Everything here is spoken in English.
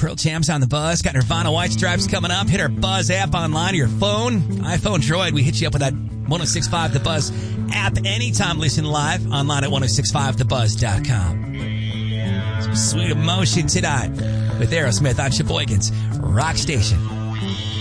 Pearl Jam's on the Buzz. Got Nirvana White Stripes coming up. Hit our Buzz app online or your phone. iPhone Droid, we hit you up with that 106.5 The Buzz app anytime. Listen live online at 1065thebuzz.com. Some sweet emotion tonight with Aerosmith on Sheboygan's Rock Station.